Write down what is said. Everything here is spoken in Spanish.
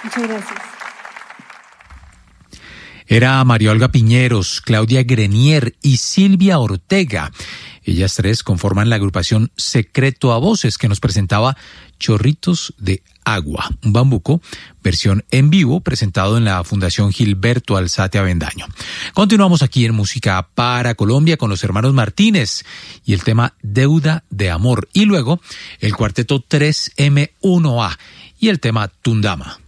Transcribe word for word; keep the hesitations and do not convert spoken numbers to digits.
Muchas gracias. Era María Olga Piñeros, Claudia Grenier y Silvia Ortega. Ellas tres conforman la agrupación Secreto a Voces, que nos presentaba Chorritos de Agua, un bambuco, versión en vivo, presentado en la Fundación Gilberto Alzate Avendaño. Continuamos aquí en Música para Colombia con los hermanos Martínez y el tema Deuda de Amor. Y luego el cuarteto tres eme uno a y el tema Tundama.